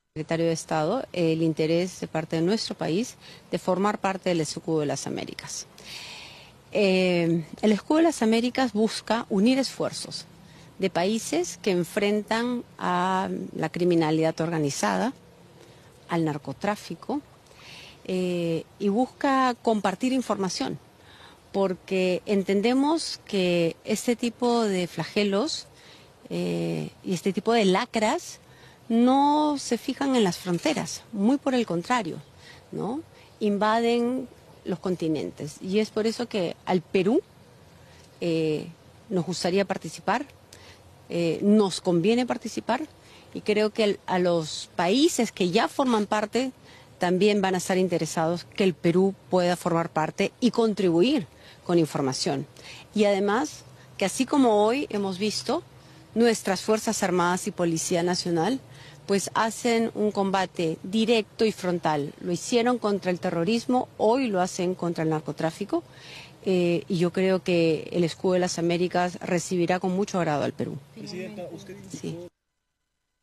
Secretario de Estado el interés de parte de nuestro país de formar parte del Escudo de las Américas. El Escudo de las Américas busca unir esfuerzos de países que enfrentan a la criminalidad organizada, al narcotráfico, y busca compartir información, porque entendemos que este tipo de flagelos y este tipo de lacras no se fijan en las fronteras, muy por el contrario, ¿no? Invaden los continentes. Y es por eso que al Perú nos gustaría participar, nos conviene participar, y creo que a los países que ya forman parte también van a estar interesados que el Perú pueda formar parte y contribuir con información. Y además, que así como hoy hemos visto, nuestras Fuerzas Armadas y Policía Nacional pues hacen un combate directo y frontal. Lo hicieron contra el terrorismo, hoy lo hacen contra el narcotráfico, y yo creo que el Escudo de las Américas recibirá con mucho agrado al Perú. Presidenta, usted indicó... Sí.